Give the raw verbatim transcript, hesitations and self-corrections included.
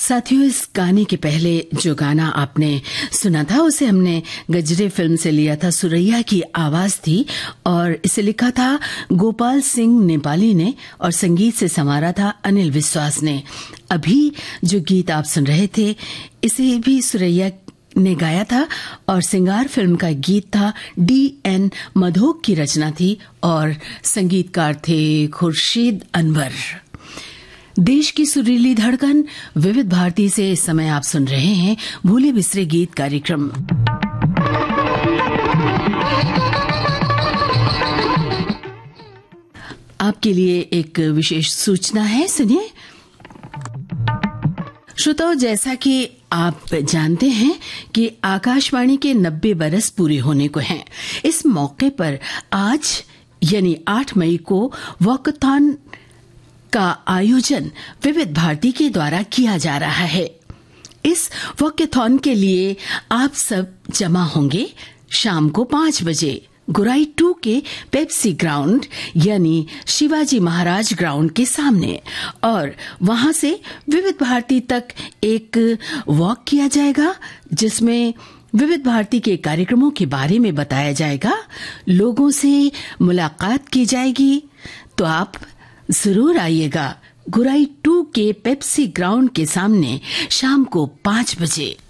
साथियों, इस गाने के पहले जो गाना आपने सुना था उसे हमने गजरे फिल्म से लिया था। सुरैया की आवाज थी और इसे लिखा था गोपाल सिंह नेपाली ने और संगीत से संवारा था अनिल विश्वास ने। अभी जो गीत आप सुन रहे थे इसे भी सुरैया ने गाया था और सिंगार फिल्म का गीत था। डी एन मधोक की रचना थी और संगीतकार थे खुर्शीद अनवर। देश की सुरीली धड़कन विविध भारती से इस समय आप सुन रहे हैं भूले बिसरे गीत कार्यक्रम। आपके लिए एक विशेष सूचना है, सुनिए। श्रोताओं, जैसा कि आप जानते हैं कि आकाशवाणी के नब्बे बरस पूरे होने को हैं। इस मौके पर आज यानी आठ मई को वॉकथॉन का आयोजन विविध भारती के द्वारा किया जा रहा है। इस वॉकथॉन के लिए आप सब जमा होंगे शाम को पांच बजे गुराई टू के पेप्सी ग्राउंड यानी शिवाजी महाराज ग्राउंड के सामने, और वहां से विविध भारती तक एक वॉक किया जाएगा जिसमें विविध भारती के कार्यक्रमों के बारे में बताया जाएगा, लोगों से मुलाकात की जाएगी। तो आप जरूर आइएगा गुराई टू के पेप्सी ग्राउंड के सामने शाम को पांच बजे।